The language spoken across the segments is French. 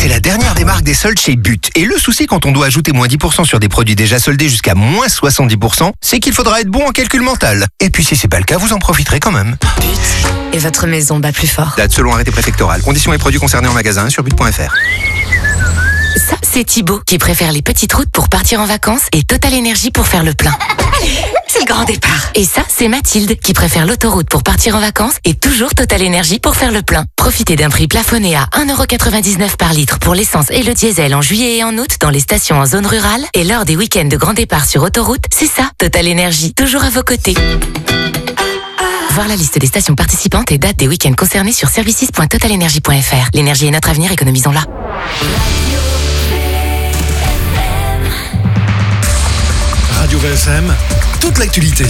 c'est la dernière des marques des soldes chez But. Et le souci quand on doit ajouter moins 10% sur des produits déjà soldés jusqu'à moins 70%, c'est qu'il faudra être bon en calcul mental. Et puis si c'est pas le cas, vous en profiterez quand même. But. Et votre maison bat plus fort. Date selon arrêté préfectoral. Conditions et produits concernés en magasin sur but.fr. Ça, c'est Thibaut qui préfère les petites routes pour partir en vacances et Total Énergie pour faire le plein. C'est le grand départ. Et ça, c'est Mathilde qui préfère l'autoroute pour partir en vacances et toujours Total Énergie pour faire le plein. Profitez d'un prix plafonné à 1,99€ par litre pour l'essence et le diesel en juillet et en août dans les stations en zone rurale. Et lors des week-ends de grand départ sur autoroute, c'est ça, Total Énergie, toujours à vos côtés. Voir la liste des stations participantes et dates des week-ends concernés sur services.totalenergie.fr. L'énergie est notre avenir, économisons-la. Radio VFM, toute l'actualité.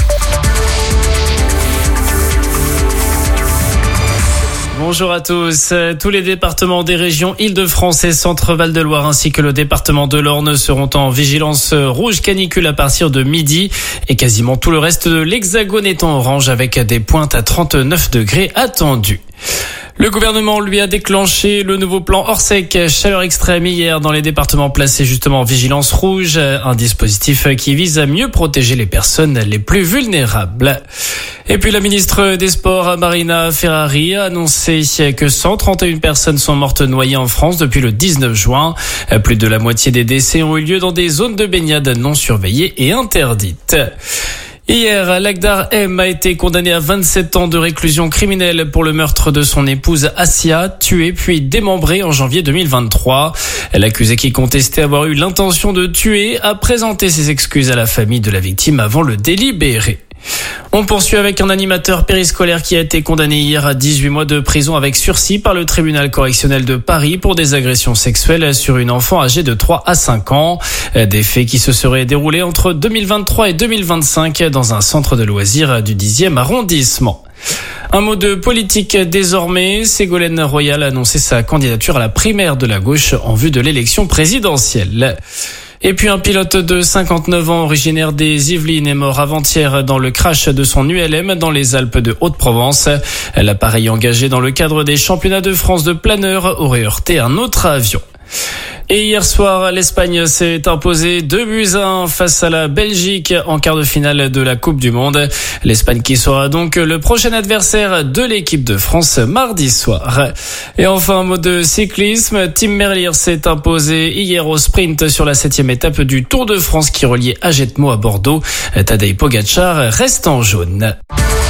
Bonjour à tous. Tous les départements des régions Île-de-France et Centre-Val de Loire ainsi que le département de l'Orne seront en vigilance rouge canicule à partir de midi et quasiment tout le reste de l'Hexagone est en orange avec des pointes à 39 degrés attendues. Le gouvernement lui a déclenché le nouveau plan Orsec chaleur extrême hier dans les départements placés justement en vigilance rouge, un dispositif qui vise à mieux protéger les personnes les plus vulnérables. Et puis la ministre des Sports, Marina Ferrari, a annoncé que 131 personnes sont mortes noyées en France depuis le 19 juin. Plus de la moitié des décès ont eu lieu dans des zones de baignade non surveillées et interdites. Hier, Lakhdar M a été condamné à 27 ans de réclusion criminelle pour le meurtre de son épouse Assia, tuée puis démembrée en janvier 2023. L'accusé qui contestait avoir eu l'intention de tuer a présenté ses excuses à la famille de la victime avant le délibéré. On poursuit avec un animateur périscolaire qui a été condamné hier à 18 mois de prison avec sursis par le tribunal correctionnel de Paris pour des agressions sexuelles sur une enfant âgée de 3 à 5 ans. Des faits qui se seraient déroulés entre 2023 et 2025 dans un centre de loisirs du 10e arrondissement. Un mot de politique désormais. Ségolène Royal a annoncé sa candidature à la primaire de la gauche en vue de l'élection présidentielle. Et puis un pilote de 59 ans originaire des Yvelines est mort avant-hier dans le crash de son ULM dans les Alpes de Haute-Provence. L'appareil engagé dans le cadre des championnats de France de planeur aurait heurté un autre avion. Et hier soir, l'Espagne s'est imposée 2-1 face à la Belgique en quart de finale de la Coupe du Monde. L'Espagne qui sera donc le prochain adversaire de l'équipe de France mardi soir. Et enfin, un mot de cyclisme. Tim Merlier s'est imposé hier au sprint sur la 7e étape du Tour de France qui reliait Ajetmo à Bordeaux. Tadej Pogačar reste en jaune.